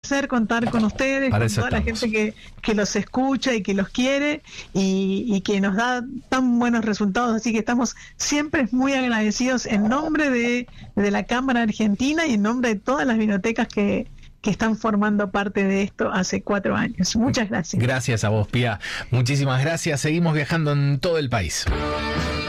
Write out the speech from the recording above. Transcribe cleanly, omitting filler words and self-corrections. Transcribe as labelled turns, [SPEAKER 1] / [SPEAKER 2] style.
[SPEAKER 1] placer contar con ustedes,
[SPEAKER 2] Para
[SPEAKER 1] con
[SPEAKER 2] eso
[SPEAKER 1] toda la
[SPEAKER 2] estamos.
[SPEAKER 1] gente que los escucha y que los quiere y que nos da tan buenos resultados. Así que estamos siempre muy agradecidos en nombre de la Cámara Argentina y en nombre de todas las vinotecas que están formando parte de esto hace 4 años. Muchas gracias.
[SPEAKER 2] Gracias a vos, Pía. Muchísimas gracias. Seguimos viajando en todo el país.